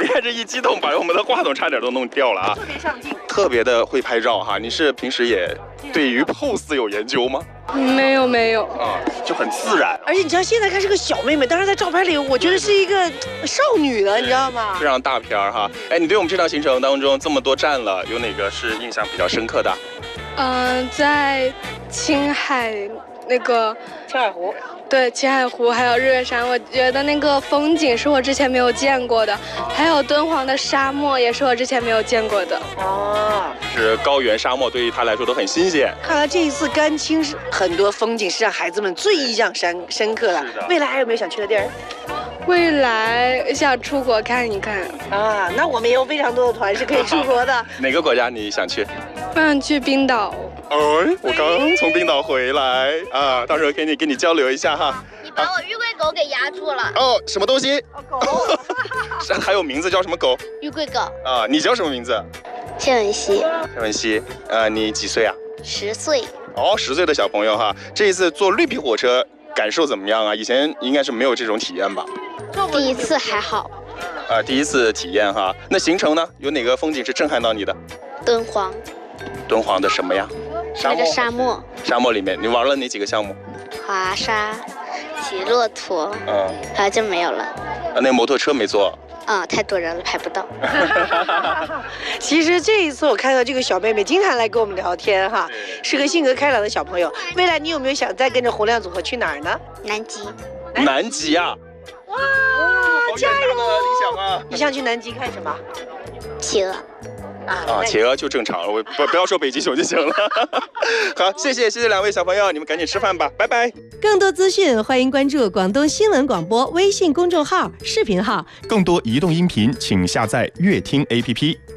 你看这一激动，把我们的话筒差点都弄掉了啊！ 特别上镜， 特别的会拍照哈。你是平时也对于 pose 有研究吗？ 没有啊，就很自然。 而且你知道现在看是个小妹妹，当时在照片里我觉得是一个少女了，你知道吗？ 非常大片儿哈。哎，你对我们这趟行程当中这么多站了，有哪个是印象比较深刻的？ 在青海那个青海湖。 对，青海湖还有日月山，我觉得那个风景是我之前没有见过的，还有敦煌的沙漠也是我之前没有见过的。 哦， 是高原沙漠，对于他来说都很新鲜。 看来这一次甘青是很多风景是让孩子们最印象深刻的。未来还有没有想去的地儿？ 未来想出国看一看啊，那我们也有非常多的团是可以出国的。 哪个国家你想去？ 我想去冰岛。 哎，我刚从冰岛回来啊，到时候跟你交流一下哈。 你把我玉桂狗给压住了。 哦，什么东西？ 狗。 还有名字叫什么狗？ 玉桂狗。 啊，你叫什么名字？ 谢文熙。 谢文熙，你几岁啊 ？10岁。 哦，10岁的小朋友哈。这一次坐绿皮火车感受怎么样啊？以前应该是没有这种体验吧？ 第一次还好。 第一次体验哈。那行程呢？有哪个风景是震撼到你的？ 敦煌。 敦煌的什么呀？ 那个沙漠。 沙漠里面，你玩了哪几个项目？ 滑沙、骑骆驼，然后就没有了。 那个摩托车没坐。 太多人了，拍不到。 其实这一次我看到这个小妹妹经常来跟我们聊天哈，是个性格开朗的小朋友。未来你有没有想再跟着洪亮组合去哪儿呢？ 南极。 南极啊！ 哇，加油！ 理想啊！ 你想去南极看什么？ 企鹅。 企鹅就正常了，我不要说北极熊就行了。好，谢谢两位小朋友，你们赶紧吃饭吧，拜拜。 更多资讯欢迎关注广东新闻广播微信公众号、视频号。 更多移动音频，请下载乐听 APP。